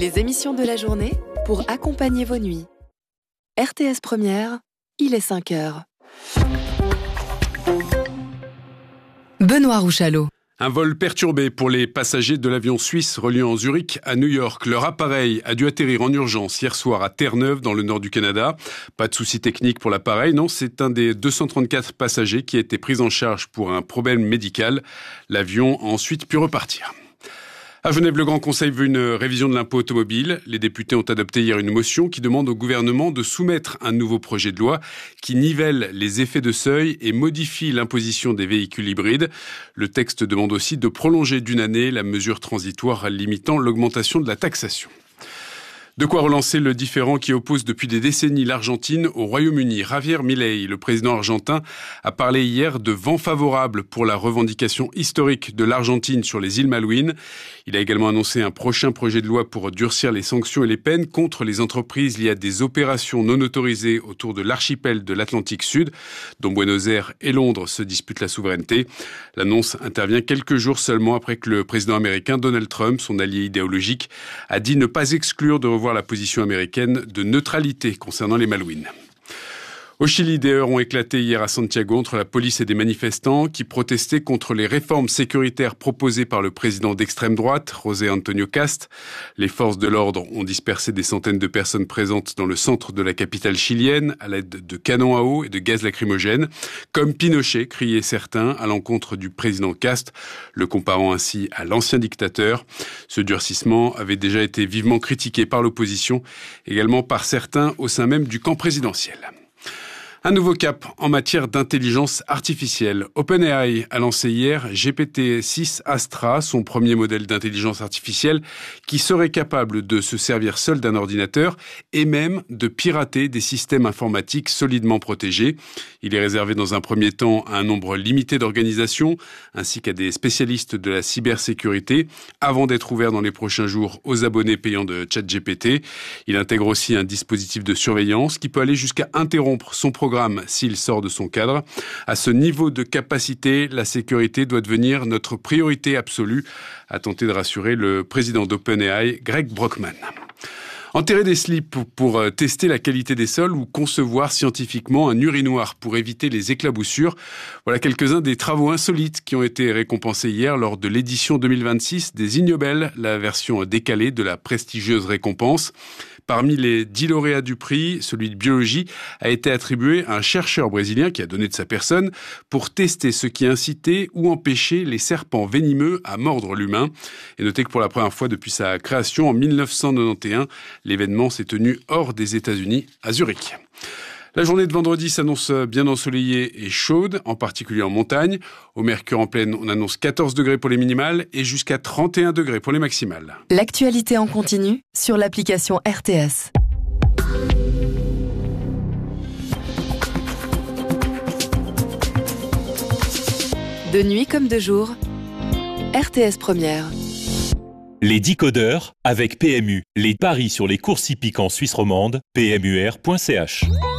Les émissions de la journée pour accompagner vos nuits. RTS Première, il est 5 heures. Benoît Rouchalot. Un vol perturbé pour les passagers de l'avion suisse reliant Zurich à New York. Leur appareil a dû atterrir en urgence hier soir à Terre-Neuve, dans le nord du Canada. Pas de souci technique pour l'appareil, non, c'est un des 234 passagers qui a été pris en charge pour un problème médical. L'avion a ensuite pu repartir. À Genève, le Grand Conseil veut une révision de l'impôt automobile. Les députés ont adopté hier une motion qui demande au gouvernement de soumettre un nouveau projet de loi qui nivelle les effets de seuil et modifie l'imposition des véhicules hybrides. Le texte demande aussi de prolonger d'une année la mesure transitoire limitant l'augmentation de la taxation. De quoi relancer le différend qui oppose depuis des décennies l'Argentine au Royaume-Uni. Javier Milei, le président argentin, a parlé hier de vent favorable pour la revendication historique de l'Argentine sur les îles Malouines. Il a également annoncé un prochain projet de loi pour durcir les sanctions et les peines contre les entreprises liées à des opérations non autorisées autour de l'archipel de l'Atlantique Sud, dont Buenos Aires et Londres se disputent la souveraineté. L'annonce intervient quelques jours seulement après que le président américain Donald Trump, son allié idéologique, a dit ne pas exclure de revoir la position américaine de neutralité concernant les Malouines. Au Chili, des heurts ont éclaté hier à Santiago entre la police et des manifestants qui protestaient contre les réformes sécuritaires proposées par le président d'extrême droite, José Antonio Kast. Les forces de l'ordre ont dispersé des centaines de personnes présentes dans le centre de la capitale chilienne à l'aide de canons à eau et de gaz lacrymogène. Comme Pinochet, criaient certains à l'encontre du président Kast, le comparant ainsi à l'ancien dictateur. Ce durcissement avait déjà été vivement critiqué par l'opposition, également par certains au sein même du camp présidentiel. Un nouveau cap en matière d'intelligence artificielle. OpenAI a lancé hier GPT-6 Astra, son premier modèle d'intelligence artificielle qui serait capable de se servir seul d'un ordinateur et même de pirater des systèmes informatiques solidement protégés. Il est réservé dans un premier temps à un nombre limité d'organisations ainsi qu'à des spécialistes de la cybersécurité avant d'être ouvert dans les prochains jours aux abonnés payants de ChatGPT. Il intègre aussi un dispositif de surveillance qui peut aller jusqu'à interrompre son programme s'il sort de son cadre. À ce niveau de capacité, la sécurité doit devenir notre priorité absolue, a tenté de rassurer le président d'OpenAI, Greg Brockman. Enterrer des slips pour tester la qualité des sols ou concevoir scientifiquement un urinoir pour éviter les éclaboussures. Voilà quelques-uns des travaux insolites qui ont été récompensés hier lors de l'édition 2026 des Ig Nobel, la version décalée de la prestigieuse récompense. Parmi les 10 lauréats du prix, celui de biologie a été attribué à un chercheur brésilien qui a donné de sa personne pour tester ce qui incitait ou empêchait les serpents venimeux à mordre l'humain. Et notez que pour la première fois depuis sa création en 1991, l'événement s'est tenu hors des États-Unis, à Zurich. La journée de vendredi s'annonce bien ensoleillée et chaude, en particulier en montagne. Au Mercure en plaine, on annonce 14 degrés pour les minimales et jusqu'à 31 degrés pour les maximales. L'actualité en continu sur l'application RTS. De nuit comme de jour, RTS Première. Les décodeurs avec PMU. Les paris sur les courses hippiques en Suisse romande, pmur.ch.